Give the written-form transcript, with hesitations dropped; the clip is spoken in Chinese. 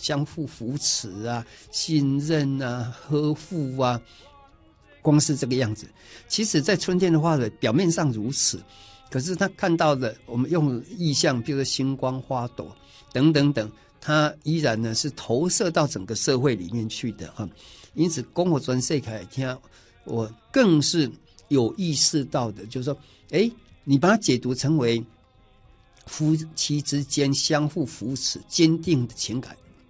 相互扶持啊、信任啊、呵护啊，光是这个样子。其实在春天的花蕊表面上如此，可是他看到的，我们用意象，比如说星光、花朵等等等，它依然呢是投射到整个社会里面去的哈。因此讲给全世界来听，我更是有意识到的，就是说，你把它解读成为夫妻之间相互扶持、坚定的情感，